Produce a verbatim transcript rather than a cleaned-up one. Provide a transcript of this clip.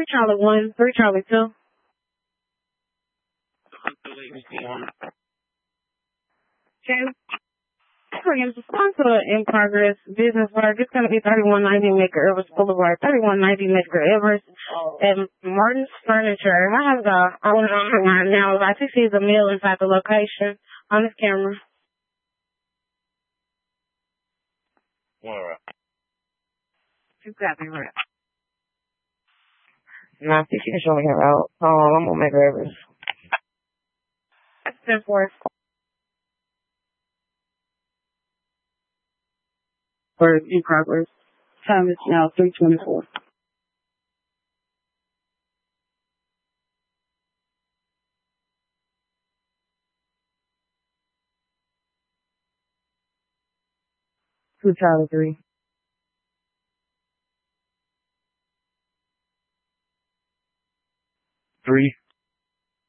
Charlie one, three Charlie two. Okay. Again, respond to the in progress business work. It's going to be thirty-one ninety Medgar Evers Boulevard, thirty-one ninety Medgar Evers, and Martin's Furniture. I have the owner on right now. I think he's a meal inside the location on his camera. All right. You got me right. No, I think she can show me her out. Oh, I'm on Medgar Evers. That's ten four. For in progress. Time is now three twenty-four. Two Charlie three. Three